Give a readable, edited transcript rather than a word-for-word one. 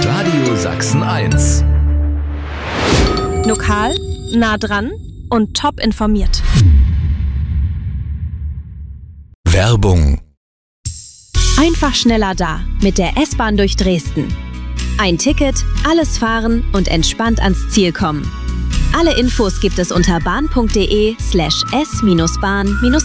Radio Sachsen 1. Lokal, nah dran und top informiert. Werbung. Einfach schneller da mit der S-Bahn durch Dresden. Ein Ticket, alles fahren und entspannt ans Ziel kommen. Alle Infos gibt es unter bahn.de/s-bahn-